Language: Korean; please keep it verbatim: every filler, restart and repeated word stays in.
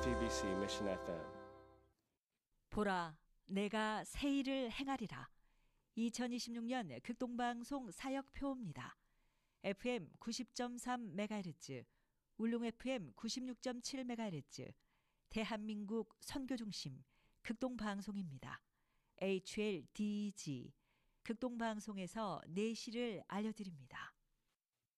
디비씨 Mission 에프엠. 보라, 내가 새 일을 행하리라. 이천이십육 년 극동방송 사역표입니다. 에프엠 구십 점 삼 메가헤르츠, 울릉 에프엠 구십육 점 칠 메가헤르츠, 대한민국 선교중심 극동방송입니다. 에이치엘디지 극동방송에서 내시를 알려드립니다.